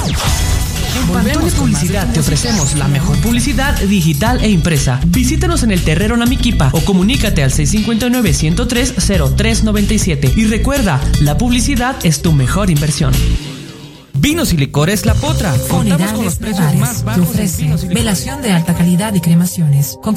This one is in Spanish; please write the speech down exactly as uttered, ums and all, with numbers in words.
En Pantone Publicidad te ofrecemos la mejor publicidad digital e impresa. Visítanos en el Terrero Namiquipa o comunícate al seis cinco nueve, ciento tres, cero tres noventa y siete. Y recuerda, la publicidad es tu mejor inversión. Vinos y licores La Potra. Contamos con los precios más bajos. Te ofrece velación de alta calidad y cremaciones. Con